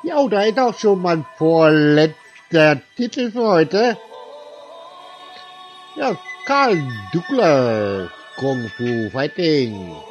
Ja, da ist auch schon mein vorletzter Titel für heute. Ja, Carl Douglas, Kung Fu Fighting.